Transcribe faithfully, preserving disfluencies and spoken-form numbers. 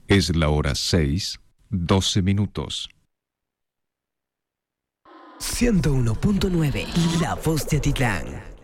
Es la hora seis, doce minutos. ciento uno punto nueve, La Voz de Atitlán.